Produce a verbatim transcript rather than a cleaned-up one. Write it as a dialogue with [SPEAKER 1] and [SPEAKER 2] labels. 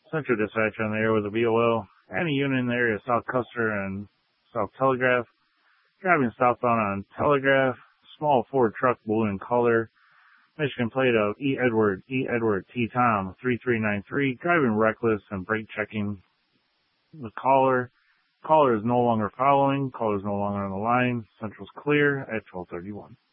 [SPEAKER 1] Central Dispatch on the air with a V O L. Any unit in the area of South Custer and South Telegraph. Driving southbound on Telegraph. Small Ford truck, blue in color. Michigan plate of E. Edward, E. Edward, T. Tom, three three nine three. Driving reckless and brake checking the caller. Caller is no longer following. Caller is no longer on the line. Central's clear at twelve thirty-one.